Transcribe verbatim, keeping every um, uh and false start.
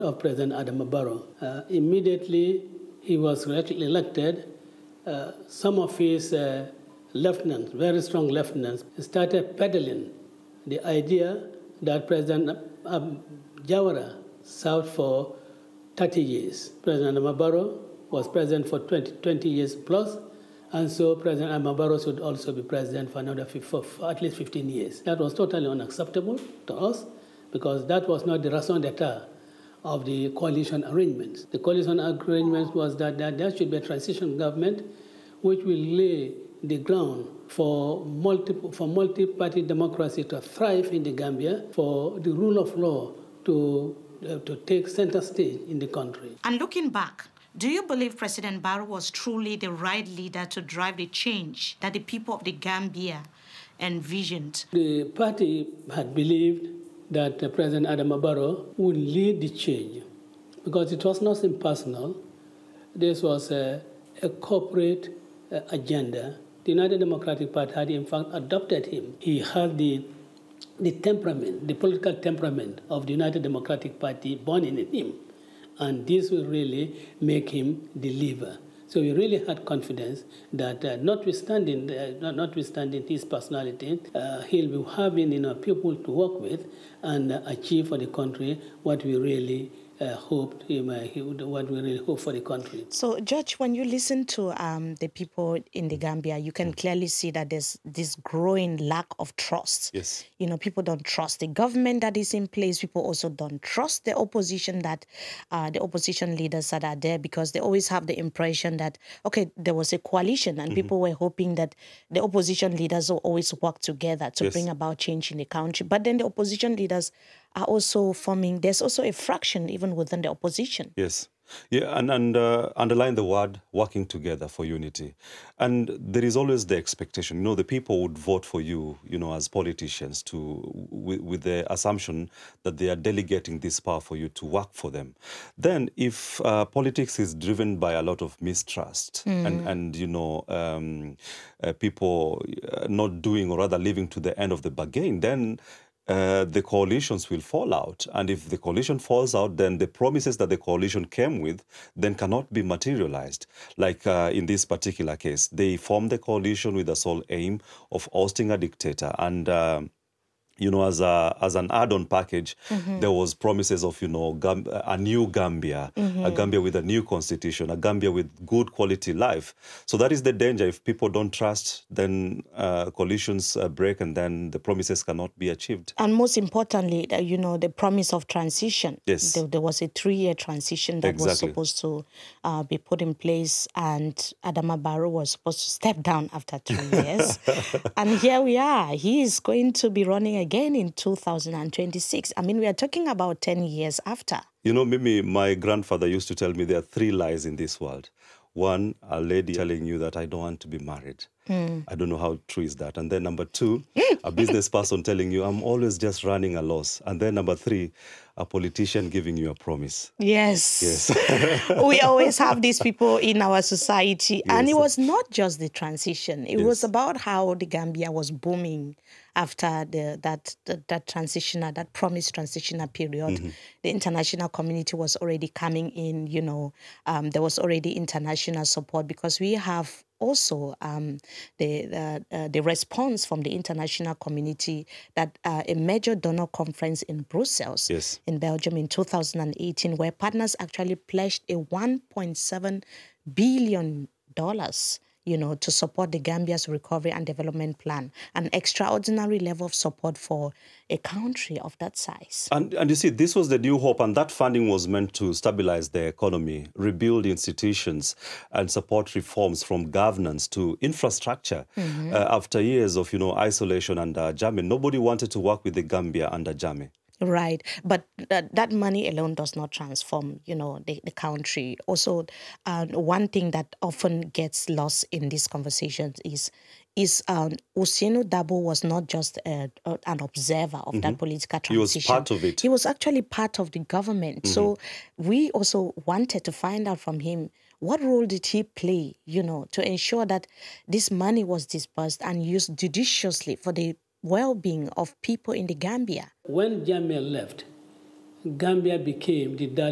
of President Adama Barrow. Uh, immediately he was elected, uh, some of his uh, lieutenants, very strong lieutenants, started peddling the idea that President um, Jawara served for thirty years. President Adama Barrow was president for twenty, twenty years plus, and so President Adama Barrow should also be president for another for, for at least fifteen years. That was totally unacceptable to us because that was not the raison d'etre of the coalition arrangements. The coalition arrangements was that, that there should be a transition government which will lay the ground for multi, for multi-party democracy to thrive in the Gambia, for the rule of law to, uh, to take center stage in the country. And looking back, do you believe President Barrow was truly the right leader to drive the change that the people of the Gambia envisioned? The party had believed that uh, President Adama Barrow would lead the change because it was nothing personal. This was a, a corporate uh, agenda. The United Democratic Party had in fact adopted him. He had the, the temperament, the political temperament of the United Democratic Party born in him. And this will really make him deliver. So we really had confidence that uh, notwithstanding, uh, notwithstanding his personality, uh, he'll be having you know, people to work with and uh, achieve for the country what we really uh, hoped him, uh, he would, what we really hope for the country. So, Judge, when you listen to um, the people in the Gambia, you can clearly see that there's this growing lack of trust. Yes. You know, people don't trust the government that is in place. People also don't trust the opposition that uh, the opposition leaders that are there because they always have the impression that, okay, there was a coalition and mm-hmm. people were hoping that the opposition leaders will always work together to yes. bring about change in the country. But then the opposition leaders are also forming, there's also a fraction even within the opposition. Yes. Yeah, and, and uh, underline the word working together for unity. And there is always the expectation, you know, the people would vote for you, you know, as politicians to with, with the assumption that they are delegating this power for you to work for them. Then if uh, politics is driven by a lot of mistrust mm. and, and, you know, um, uh, people not doing or rather living to the end of the bargain, then Uh, the coalitions will fall out. And if the coalition falls out, then the promises that the coalition came with then cannot be materialized. Like uh, in this particular case, they formed the coalition with the sole aim of ousting a dictator. And uh, you know, as a as an add-on package, mm-hmm. there was promises of, you know, Gam a new Gambia, mm-hmm. a Gambia with a new constitution, a Gambia with good quality life. So that is the danger. If people don't trust, then uh, coalitions uh, break and then the promises cannot be achieved. And most importantly, uh, you know, the promise of transition. Yes. There, there was a three-year transition that exactly. was supposed to uh, be put in place, and Adama Barrow was supposed to step down after three years. And here we are. He is going to be running again. Again in two thousand twenty-six. I mean, we are talking about ten years after. You know, Mimi, my grandfather used to tell me there are three lies in this world. One, a lady telling you that I don't want to be married. Mm. I don't know how true is that. And then number two, a business person telling you I'm always just running a loss. And then number three, a politician giving you a promise. Yes. Yes. We always have these people in our society. Yes. And it was not just the transition. It yes. was about how the Gambia was booming after the, that, that, that transitional, that promised transitional period. Mm-hmm. The international community was already coming in, you know, um, there was already international support because we have also um, the, the, uh, the response from the international community that uh, a major donor conference in Brussels, yes. in Belgium in two thousand eighteen, where partners actually pledged a one point seven billion dollars you know, to support the Gambia's recovery and development plan, an extraordinary level of support for a country of that size. And, and you see, this was the new hope, and that funding was meant to stabilize the economy, rebuild institutions, and support reforms from governance to infrastructure. Mm-hmm. uh, after years of, you know, isolation under Jammeh, nobody wanted to work with the Gambia under Jammeh. Right. But that, that money alone does not transform, you know, the, the country. Also, uh, one thing that often gets lost in these conversations is is um, Ousainou Darboe was not just a, a, an observer of mm-hmm. that political transition. He was part of it. He was actually part of the government. Mm-hmm. So we also wanted to find out from him, what role did he play, you know, to ensure that this money was disbursed and used judiciously for the well-being of people in the Gambia. When Jammeh left, Gambia became the